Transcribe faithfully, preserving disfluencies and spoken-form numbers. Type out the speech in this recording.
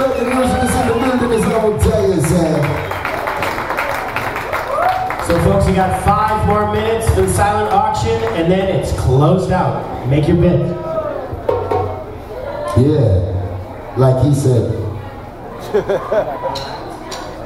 Recognition is in the building, is what I will tell you, Sam. So folks, you got five more minutes for the silent auction, and then it's closed out. Make your bid. Yeah, like he said.